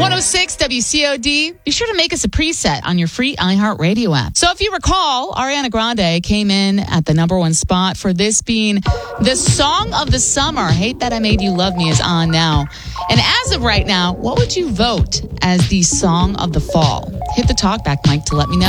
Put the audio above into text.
106 WCOD. Be sure to make us a preset on your free iHeartRadio app. So if you recall, Ariana Grande came in at the number one spot for this being the song of the summer. Hate That I Made You Love Me is on now. And as of right now, what would you vote as the song of the fall? Hit the talkback mic to let me know.